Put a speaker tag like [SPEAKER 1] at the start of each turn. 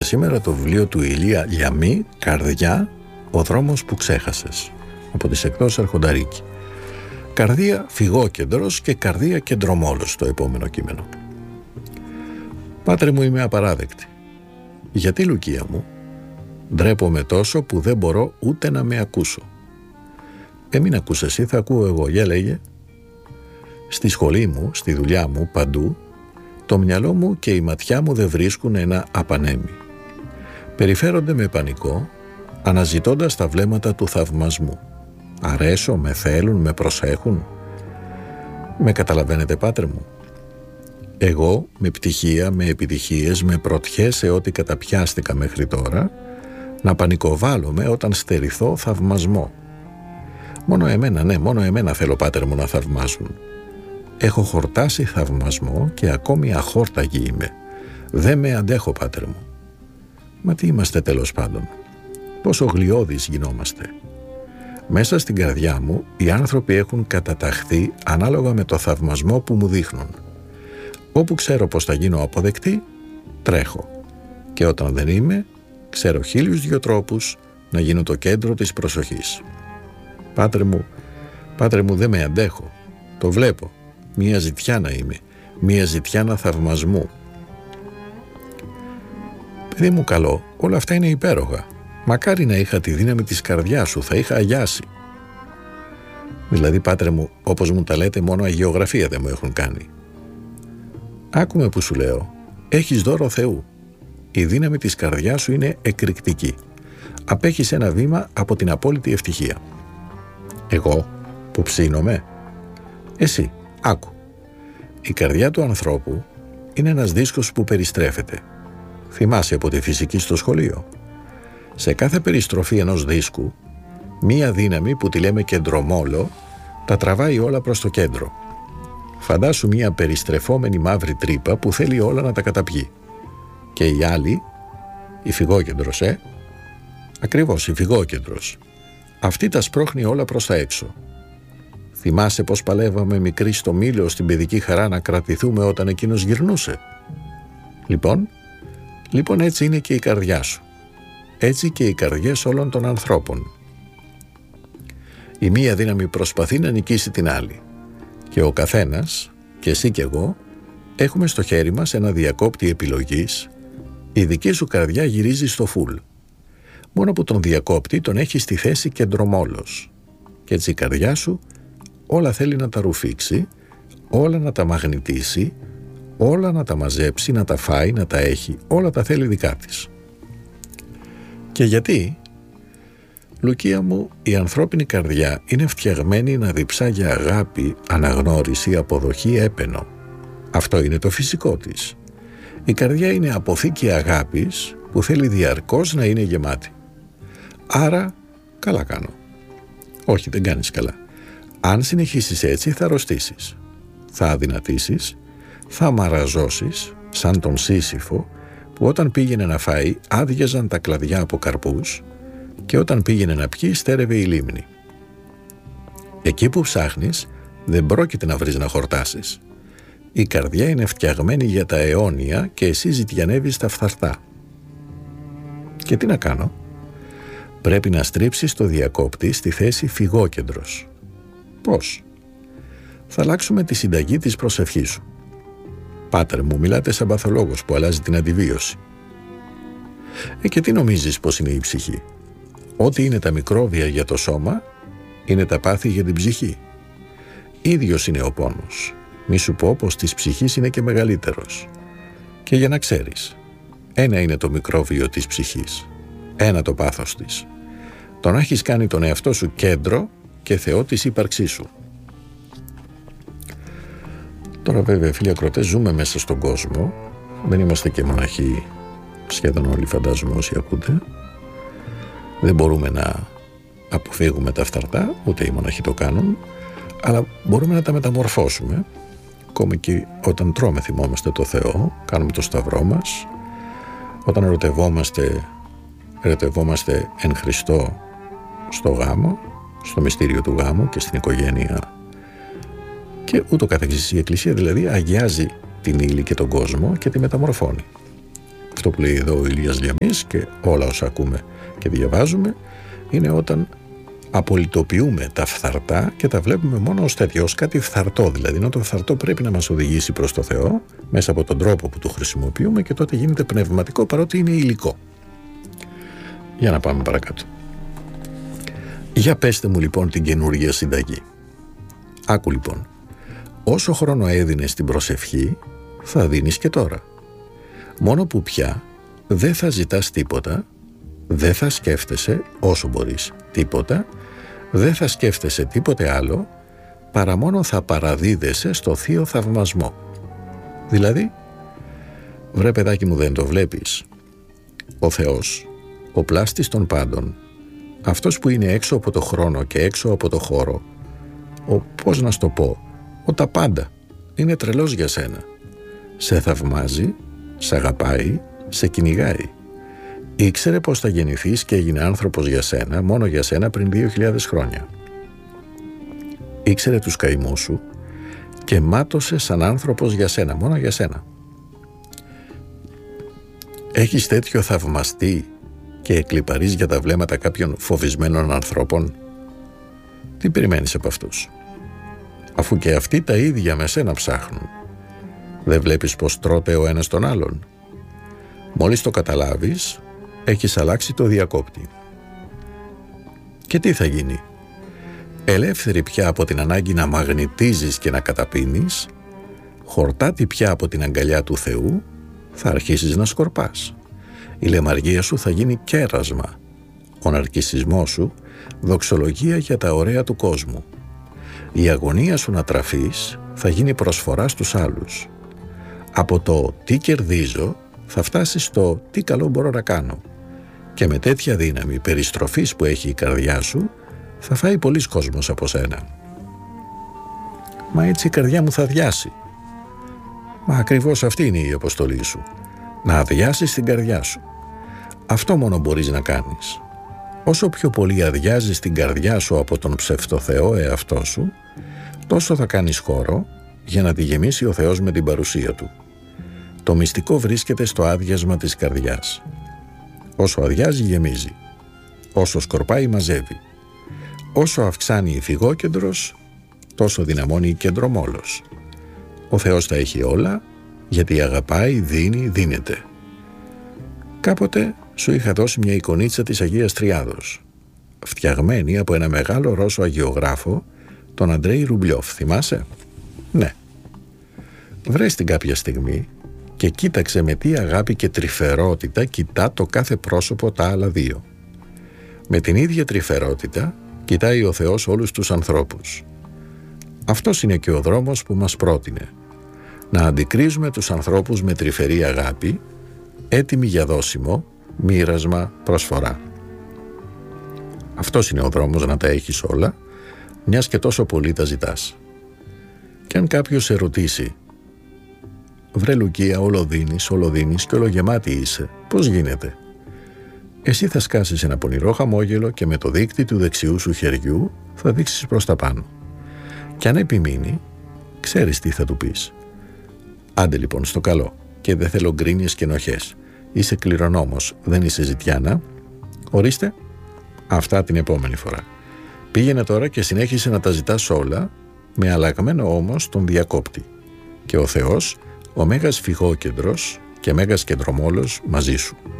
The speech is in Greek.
[SPEAKER 1] σήμερα το βιβλίο του Ηλία Λιαμή, «Καρδιά, ο δρόμος που ξέχασες», από τις εκδόσεις Αρχονταρίκη. «Καρδία φυγόκεντρος» και «Καρδία κεντρομόλος» το επόμενο κείμενο. «Πάτρε μου, είμαι απαράδεκτη. Γιατί, Λουκία μου? Ντρέπομαι τόσο που δεν μπορώ ούτε να με ακούσω». Μην ακούς εσύ, θα ακούω εγώ. Για λέγε. «Στη σχολή μου, στη δουλειά μου, παντού, το μυαλό μου και η ματιά μου δεν βρίσκουν ένα απανέμι. Περιφέρονται με πανικό, αναζητώντας τα βλέμματα του θαυμασμού. Αρέσω, με θέλουν, με προσέχουν. Με καταλαβαίνετε, Πάτρε μου? Εγώ, με πτυχία, με επιτυχίες, με πρωτιές σε ό,τι καταπιάστηκα μέχρι τώρα, να πανικοβάλλομαι όταν στερηθώ θαυμασμό. Μόνο εμένα, ναι, μόνο εμένα θέλω, Πάτερ μου, να θαυμάζουν. Έχω χορτάσει θαυμασμό και ακόμη αχόρταγη είμαι. Δεν με αντέχω, Πάτερ μου. Μα τι είμαστε τέλος πάντων? Πόσο γλιώδεις γινόμαστε. Μέσα στην καρδιά μου οι άνθρωποι έχουν καταταχθεί ανάλογα με το θαυμασμό που μου δείχνουν. Όπου ξέρω πως θα γίνω αποδεκτή, τρέχω. Και όταν δεν είμαι, ξέρω 1002 τρόπους να γίνω το κέντρο της προσοχής. Πάτρε μου, δεν με αντέχω. Το βλέπω. Μία ζητιάνα είμαι. Μία ζητιάνα θαυμασμού. Παιδί μου καλό, όλα αυτά είναι υπέροχα. Μακάρι να είχα τη δύναμη της καρδιάς σου, θα είχα αγιάσει. Δηλαδή, Πάτρε μου, όπως μου τα λέτε, μόνο αγιογραφία δεν μου έχουν κάνει. Άκουμε που σου λέω. Έχεις δώρο Θεού. Η δύναμη της καρδιάς σου είναι εκρηκτική. Απέχεις ένα βήμα από την απόλυτη ευτυχία. Εγώ, που ψήνομαι? Εσύ, άκου. Η καρδιά του ανθρώπου είναι ένας δίσκος που περιστρέφεται. Θυμάσαι από τη φυσική στο σχολείο? Σε κάθε περιστροφή ενός δίσκου, μία δύναμη που τη λέμε κεντρομόλο, τα τραβάει όλα προς το κέντρο. Φαντάσου μία περιστρεφόμενη μαύρη τρύπα που θέλει όλα να τα καταπιεί. Και η άλλη, η φυγόκεντρος, Ακριβώς, η φυγόκεντρος. Αυτή τα σπρώχνει όλα προς τα έξω. Θυμάσαι πως παλεύαμε μικροί στο Μήλο στην παιδική χαρά να κρατηθούμε όταν εκείνος γυρνούσε? Λοιπόν έτσι είναι και η καρδιά σου. Έτσι και οι καρδιές όλων των ανθρώπων. Η μία δύναμη προσπαθεί να νικήσει την άλλη. Και ο καθένας, και εσύ και εγώ, έχουμε στο χέρι μας ένα διακόπτη επιλογής. Η δική σου καρδιά γυρίζει στο φουλ. Μόνο που τον διακόπτη τον έχει στη θέση κεντρομόλος. Και έτσι η καρδιά σου όλα θέλει να τα ρουφήξει, όλα να τα μαγνητήσει, όλα να τα μαζέψει, να τα φάει, να τα έχει, όλα τα θέλει δικά της. Και γιατί? Λουκία μου, η ανθρώπινη καρδιά είναι φτιαγμένη να διψά για αγάπη, αναγνώριση, αποδοχή, έπαινο. Αυτό είναι το φυσικό της. Η καρδιά είναι αποθήκη αγάπης που θέλει διαρκώς να είναι γεμάτη. Άρα, καλά κάνω. Όχι, δεν κάνεις καλά. Αν συνεχίσεις έτσι θα αρρωστήσεις, θα αδυνατήσεις, θα μαραζώσεις σαν τον Σύσυφο που όταν πήγαινε να φάει άδειαζαν τα κλαδιά από καρπούς και όταν πήγαινε να πιει στέρευε η λίμνη. Εκεί που ψάχνεις δεν πρόκειται να βρεις να χορτάσεις. Η καρδιά είναι φτιαγμένη για τα αιώνια και εσύ ζητιανεύεις τα φθαρτά. Και τι να κάνω? Πρέπει να στρίψεις το διακόπτη στη θέση φυγόκεντρος. Πώς? Θα αλλάξουμε τη συνταγή της προσευχής σου. Πάτερ μου, μιλάτε σαν παθολόγος που αλλάζει την αντιβίωση. Και τι νομίζεις πως είναι η ψυχή? Ό,τι είναι τα μικρόβια για το σώμα, είναι τα πάθη για την ψυχή. Ίδιος είναι ο πόνος. Μη σου πω πως της ψυχής είναι και μεγαλύτερος. Και για να ξέρεις, ένα είναι το μικρόβιο της ψυχής. Ένα το πάθος της. Το να έχεις κάνει τον εαυτό σου κέντρο και Θεό της ύπαρξής σου. Τώρα βέβαια, φίλοι ακροατές, ζούμε μέσα στον κόσμο. Δεν είμαστε και μοναχοί, σχεδόν όλοι φαντάζομαι όσοι ακούτε. Δεν μπορούμε να αποφύγουμε τα φθαρτά, ούτε οι μοναχοί το κάνουν, αλλά μπορούμε να τα μεταμορφώσουμε. Ακόμη και όταν τρώμε θυμόμαστε το Θεό, κάνουμε το σταυρό μας. Όταν ερωτευόμαστε εν Χριστώ στο γάμο, στο μυστήριο του γάμου και στην οικογένεια και ούτω καθεξής. Η Εκκλησία δηλαδή αγιάζει την ύλη και τον κόσμο και τη μεταμορφώνει. Αυτό που λέει εδώ ο Ηλίας Λιαμής και όλα όσα ακούμε και διαβάζουμε είναι όταν απολυτοποιούμε τα φθαρτά και τα βλέπουμε μόνο ως τέτοιο, ως κάτι φθαρτό δηλαδή, ενώ το φθαρτό πρέπει να μας οδηγήσει προς το Θεό μέσα από τον τρόπο που το χρησιμοποιούμε και τότε γίνεται πνευματικό παρότι είναι υλικό. Για να πάμε παρακάτω. Για πέστε μου λοιπόν την καινούργια συνταγή. Άκου λοιπόν, όσο χρόνο έδινες στην προσευχή θα δίνεις και τώρα. Μόνο που πια δεν θα ζητάς τίποτα, δεν θα σκέφτεσαι όσο μπορείς τίποτα, δεν θα σκέφτεσαι τίποτε άλλο παρά μόνο θα παραδίδεσαι στο θείο θαυμασμό. Δηλαδή, βρε παιδάκι μου, δεν το βλέπεις? Ο Θεός, ο πλάστης των πάντων, αυτός που είναι έξω από το χρόνο και έξω από το χώρο, πώς να σου το πω, τα πάντα, είναι τρελός για σένα. Σε θαυμάζει, σε αγαπάει, σε κυνηγάει. Ήξερε πως θα γεννηθείς και έγινε άνθρωπος για σένα, μόνο για σένα πριν 2.000 χρόνια. Ήξερε τους καημούς σου και μάτωσε σαν άνθρωπος για σένα, μόνο για σένα. Έχεις τέτοιο θαυμαστή και εκλιπαρείς για τα βλέμματα κάποιων φοβισμένων ανθρώπων? Τι περιμένεις από αυτούς? Αφού και αυτοί τα ίδια με σένα ψάχνουν. Δεν βλέπεις πως τρώτε ο ένας τον άλλον? Μόλις το καταλάβεις, έχεις αλλάξει το διακόπτη. Και τι θα γίνει? Ελεύθερη πια από την ανάγκη να μαγνητίζεις και να καταπίνεις, χορτάτη πια από την αγκαλιά του Θεού, θα αρχίσεις να σκορπάς. Η λεμαργία σου θα γίνει κέρασμα. Ο ναρκισσισμός σου δοξολογία για τα ωραία του κόσμου. Η αγωνία σου να τραφείς θα γίνει προσφορά στους άλλους. Από το τι κερδίζω θα φτάσεις στο τι καλό μπορώ να κάνω. Και με τέτοια δύναμη περιστροφής που έχει η καρδιά σου θα φάει πολύς κόσμος από σένα. Μα έτσι η καρδιά μου θα αδειάσει. Μα ακριβώς αυτή είναι η αποστολή σου. Να αδειάσεις την καρδιά σου. Αυτό μόνο μπορείς να κάνεις. Όσο πιο πολύ αδειάζεις την καρδιά σου από τον ψευτοθεό εαυτό σου, τόσο θα κάνεις χώρο για να τη γεμίσει ο Θεός με την παρουσία Του. Το μυστικό βρίσκεται στο άδειασμα της καρδιάς. Όσο αδειάζει γεμίζει. Όσο σκορπάει μαζεύει. Όσο αυξάνει η φυγόκεντρος, τόσο δυναμώνει η κεντρομόλος. Ο Θεός τα έχει όλα, γιατί αγαπάει, δίνει, δίνεται. Κάποτε σου είχα δώσει μια εικονίτσα της Αγίας Τριάδος, φτιαγμένη από ένα μεγάλο Ρώσο αγιογράφο, τον Αντρέι Ρουμπλιόφ, θυμάσαι? Ναι. Βρες την κάποια στιγμή και κοίταξε με τι αγάπη και τρυφερότητα κοιτά το κάθε πρόσωπο τα άλλα δύο. Με την ίδια τρυφερότητα κοιτάει ο Θεός όλους τους ανθρώπους. Αυτός είναι και ο δρόμος που μας πρότεινε. Να αντικρίζουμε τους ανθρώπους με τρυφερή αγάπη, έτοιμοι για δώσιμο, μοίρασμα, προσφορά. Αυτός είναι ο δρόμος να τα έχεις όλα, μιας και τόσο πολύ τα ζητάς. Και αν κάποιος σε ρωτήσει, βρε Λουκία, όλο δίνεις και όλο γεμάτη είσαι, πώς γίνεται? Εσύ θα σκάσεις ένα πονηρό χαμόγελο και με το δείκτη του δεξιού σου χεριού θα δείξεις προς τα πάνω. Και αν επιμείνει, ξέρεις τι θα του πεις. Άντε λοιπόν στο καλό, και δεν θέλω γκρίνιες και ενοχές. Είσαι κληρονόμος, δεν είσαι ζητιάνα. Ορίστε, αυτά την επόμενη φορά. Πήγαινε τώρα και συνέχισε να τα ζητάς όλα, με αλλαγμένο όμως τον διακόπτη. Και ο Θεός, ο Μέγας Φυγόκεντρος και Μέγας Κεντρομόλος μαζί σου.